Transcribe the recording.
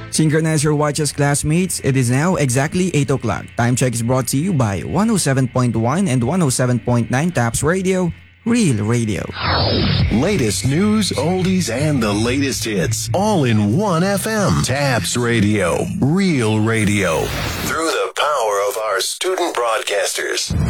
Synchronize your watches, classmates. It is now exactly 8 o'clock. Time check is brought to you by 107.1 and 107.9 Taps Radio, Real Radio. Latest news, oldies, and the latest hits, all in one FM. Taps Radio, Real Radio. Through the power of our student broadcasters.